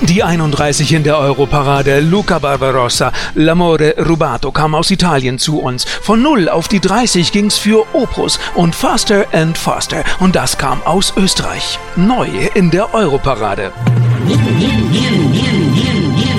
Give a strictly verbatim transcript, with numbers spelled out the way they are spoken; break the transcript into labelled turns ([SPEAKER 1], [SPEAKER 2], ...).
[SPEAKER 1] Die einunddreißig in der Europarade. Luca Barbarossa, L'amore rubato, kam aus Italien zu uns. Von null auf die dreißig ging's für Opus und Faster and Faster. Und das kam aus Österreich. Neu in der Europarade.
[SPEAKER 2] New, new, new, new, new, new.